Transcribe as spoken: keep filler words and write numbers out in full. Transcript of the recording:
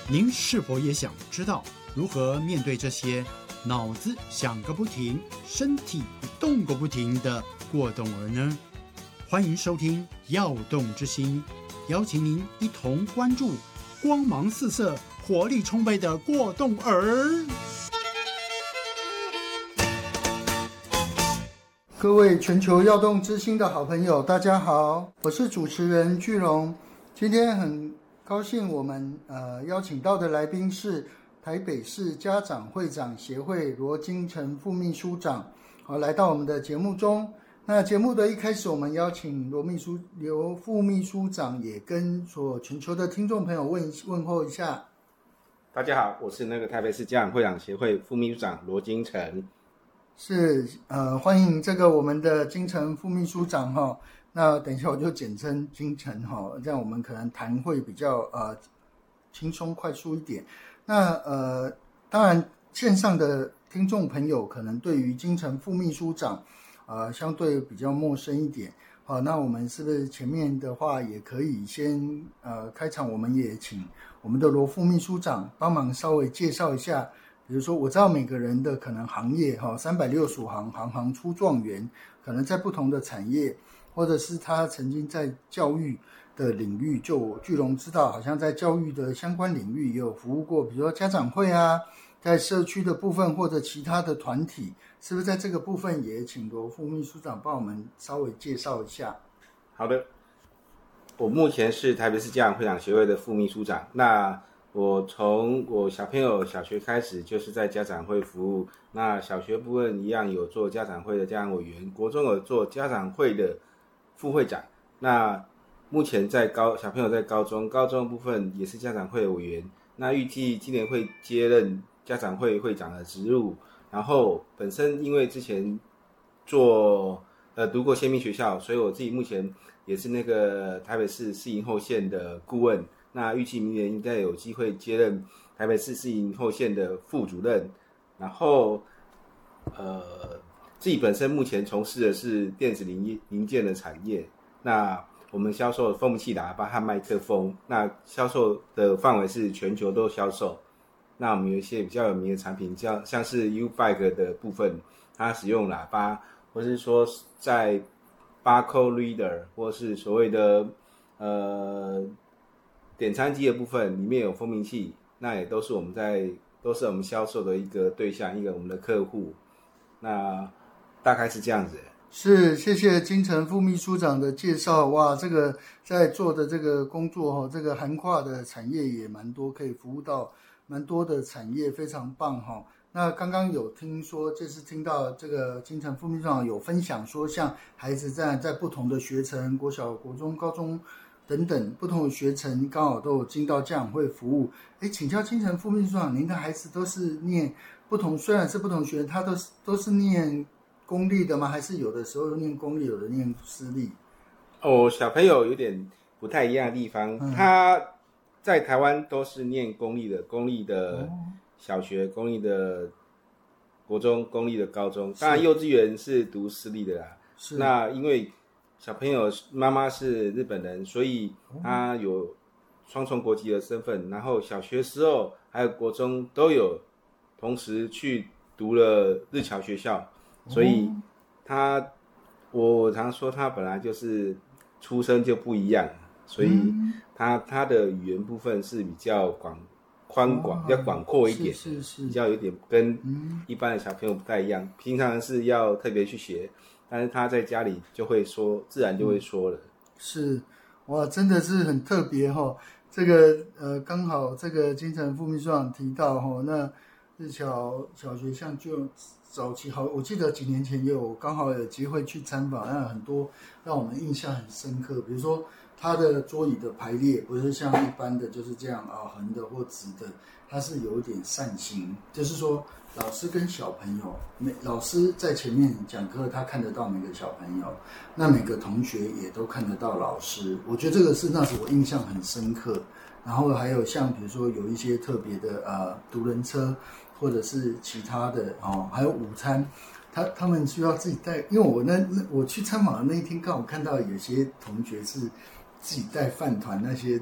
您是否也想知道如何面对这些脑子想个不停、身体动个不停的过动儿呢？欢迎收听《耀动之心》，邀请您一同关注光芒四射、活力充沛的过动儿。 各位全球耀动之心的好朋友，大家好，我是主持人巨龙。今天很高兴我们呃邀请到的来宾是台北市家长会长协会罗金城副秘书长，好、呃、来到我们的节目中。那节目的一开始，我们邀请罗秘书罗副秘书长也跟所全球的听众朋友问问候一下。 大家好，我是那个台北市家长会长协会副秘书长罗金城。 是呃，欢迎这个我们的金城副秘书长哈。那等一下我就简称金城哈，这样我们可能谈会比较呃轻松快速一点。那呃，当然线上的听众朋友可能对于金城副秘书长呃相对比较陌生一点。好，那我们是不是前面的话也可以先呃开场，我们也请我们的罗副秘书长帮忙稍微介绍一下。比如说，我知道每个人的可能行业哈，三百六十五行，行行出状元，可能在不同的产业，或者是他曾经在教育的领域，就我巨龙知道，好像在教育的相关领域也有服务过，比如说家长会啊，在社区的部分或者其他的团体，是不是在这个部分也请罗副秘书长帮我们稍微介绍一下？ 好的，我目前是台北市家长会长协会的副秘书长。那我从我小朋友小学开始就是在家长会服务，那小学部分一样有做家长会的家长委员，国中有做家长会的副会长。那目前在高小朋友在高中，高中部分也是家长会的委员。那预计今年会接任家长会会长的职务。然后本身因为之前做呃读过先民学校，所以我自己目前也是那个台北市市营后线的顾问。那预计明年应该有机会接任台北市市营后线的副主任，然后呃自己本身目前从事的是电子零零件的产业，那我们销售蜂器喇叭和麦克风，那销售的范围是全球都销售。那我们有一些比较有名的产品，像像是 U-Bike 的部分，它使用喇叭，或是说在 Barcode Reader 或是所谓的呃点餐机的部分里面有蜂鸣器，那也都是我们在都是我们销售的一个对象，一个我们的客户。那大概是这样子。 是，谢谢金城副秘书长的介绍。哇，这个在做的这个工作哈，这个涵跨的产业也蛮多，可以服务到蛮多的产业，非常棒哈。那刚刚有听说，就是听到这个金城副秘书长有分享说，像孩子在在不同的学程，国小、国中、高中等等不同的学程刚好都有进到家长会服务。诶，请教金城副秘书长，您的孩子都是念不同，虽然是不同学，他都是都是念公立的吗？还是有的时候念公立，有的念私立？ 哦，小朋友有点不太一样的地方，嗯、他在台湾都是念公立的，公立的小学、公立的国中、公立的高中，当然幼稚园是读私立的啦。是，那因为小朋友妈妈是日本人，所以他有双重国籍的身份，然后小学时候还有国中都有同时去读了日侨学校，所以他我常说他本来就是出生就不一样，所以他他的语言部分是比较广宽广，比较广阔一点， 是是是， 比较有点跟一般的小朋友不太一样，平常是要特别去学。但是他在家里就会说，自然就会说了。嗯、 是，哇，真的是很特别哈、哦。这个呃，刚好这个金城副秘书长提到哈、哦，那日侨小学像就早期好，我记得几年前也有刚好有机会去参访，那很多让我们印象很深刻。比如说它的桌椅的排列不是像一般的就是这样啊横的或直的，它是有点扇形，就是说老师跟小朋友，每老师在前面讲课，他看得到每个小朋友，那每个同学也都看得到老师。我觉得这个是那时我印象很深刻。然后还有像比如说有一些特别的呃独轮车，或者是其他的哦，还有午餐，他他们需要自己带。因为我那那我去参访的那一天，刚好看到有些同学是自己带饭团那些